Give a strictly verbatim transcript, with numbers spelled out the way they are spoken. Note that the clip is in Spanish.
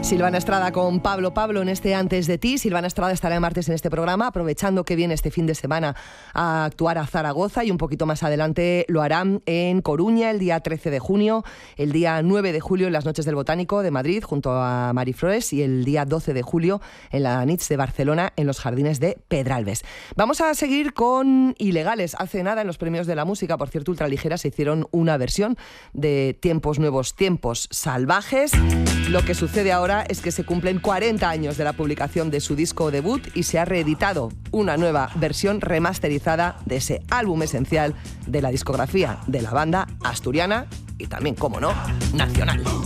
Silvana Estrada con Pablo Pablo en este Antes de ti. Silvana Estrada estará el martes en este programa, aprovechando que viene este fin de semana a actuar a Zaragoza, y un poquito más adelante lo harán en Coruña el día trece de junio, el día nueve de julio en las Noches del Botánico de Madrid junto a Mari Flores, y el día doce de julio en la Nits de Barcelona en los Jardines de Pedralbes. Vamos a seguir con Ilegales. Hace nada en los Premios de la Música, por cierto, Ultraligera, se hicieron una versión de Tiempos Nuevos, Tiempos Salvajes. Lo que sucede ahora es que se cumplen cuarenta años de la publicación de su disco debut y se ha reeditado una nueva versión remasterizada de ese álbum esencial de la discografía de la banda asturiana y también, como no, nacional.